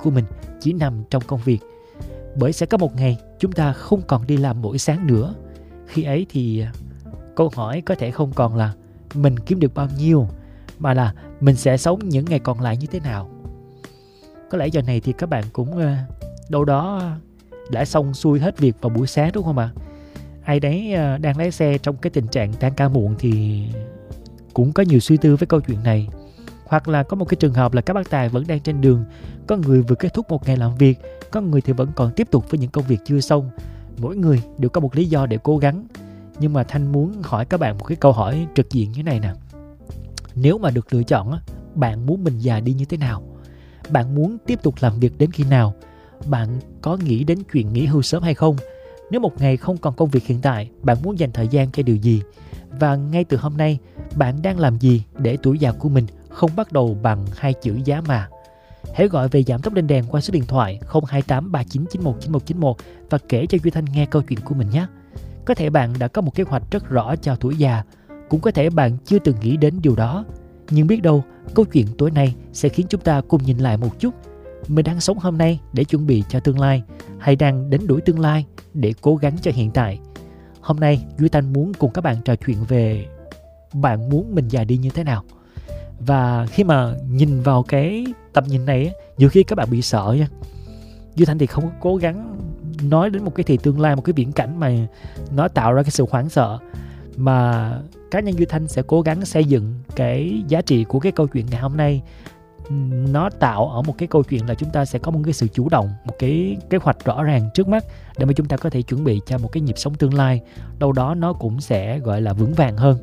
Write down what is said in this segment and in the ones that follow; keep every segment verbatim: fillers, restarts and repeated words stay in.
của mình chỉ nằm trong công việc. Bởi sẽ có một ngày chúng ta không còn đi làm mỗi sáng nữa. Khi ấy thì câu hỏi có thể không còn là mình kiếm được bao nhiêu, mà là mình sẽ sống những ngày còn lại như thế nào. Có lẽ giờ này thì các bạn cũng uh, đâu đó đã xong xuôi hết việc vào buổi sáng, đúng không ạ? Ai đấy uh, đang lái xe trong cái tình trạng tan ca muộn thì cũng có nhiều suy tư với câu chuyện này. Hoặc là có một cái trường hợp là các bác tài vẫn đang trên đường, có người vừa kết thúc một ngày làm việc, có người thì vẫn còn tiếp tục với những công việc chưa xong. Mỗi người đều có một lý do để cố gắng. Nhưng mà Thanh muốn hỏi các bạn một cái câu hỏi trực diện như thế này nè. Nếu mà được lựa chọn, bạn muốn mình già đi như thế nào? Bạn muốn tiếp tục làm việc đến khi nào? Bạn có nghĩ đến chuyện nghỉ hưu sớm hay không? Nếu một ngày không còn công việc hiện tại, bạn muốn dành thời gian cho điều gì? Và ngay từ hôm nay, bạn đang làm gì để tuổi già của mình không bắt đầu bằng hai chữ giá mà? Hãy gọi về Giảm Tốc Lên Đèn qua số điện thoại không hai tám ba chín chín một chín một chín một và kể cho Duy Thanh nghe câu chuyện của mình nhé. Có thể bạn đã có một kế hoạch rất rõ cho tuổi già, cũng có thể bạn chưa từng nghĩ đến điều đó. Nhưng biết đâu, câu chuyện tối nay sẽ khiến chúng ta cùng nhìn lại một chút. Mình đang sống hôm nay để chuẩn bị cho tương lai, hay đang đánh đuổi tương lai để cố gắng cho hiện tại? Hôm nay, Duy Thanh muốn cùng các bạn trò chuyện về bạn muốn mình già đi như thế nào. Và khi mà nhìn vào cái tầm nhìn này, nhiều khi các bạn bị sợ nha. Duy Thanh thì không có cố gắng nói đến một cái thì tương lai, một cái viễn cảnh mà nó tạo ra cái sự hoảng sợ, mà cá nhân Duy Thanh sẽ cố gắng xây dựng cái giá trị của cái câu chuyện ngày hôm nay. Nó tạo ở một cái câu chuyện là chúng ta sẽ có một cái sự chủ động, một cái kế hoạch rõ ràng trước mắt để mà chúng ta có thể chuẩn bị cho một cái nhịp sống tương lai, đâu đó nó cũng sẽ gọi là vững vàng hơn.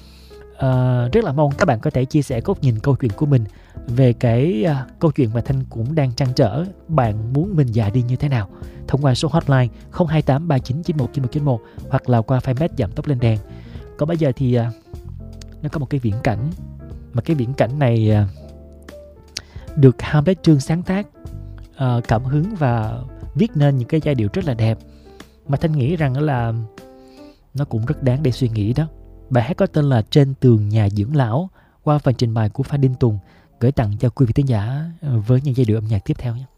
À, rất là mong các bạn có thể chia sẻ góc nhìn câu chuyện của mình về cái uh, câu chuyện mà Thanh cũng đang trăn trở. Bạn muốn mình già đi như thế nào? Thông qua số hotline không hai tám ba chín chín một chín một chín một hoặc là qua fanpage Giảm Tốc Lên Đèn. Còn bây giờ thì uh, nó có một cái viễn cảnh, mà cái viễn cảnh này uh, được Hamlet Trương sáng tác, uh, cảm hứng và viết nên những cái giai điệu rất là đẹp, mà Thanh nghĩ rằng là nó cũng rất đáng để suy nghĩ đó. Bài hát có tên là Trên Tường Nhà Dưỡng Lão, qua phần trình bày của Phan Đinh Tùng, gửi tặng cho quý vị thính giả với những giai điệu âm nhạc tiếp theo nhé.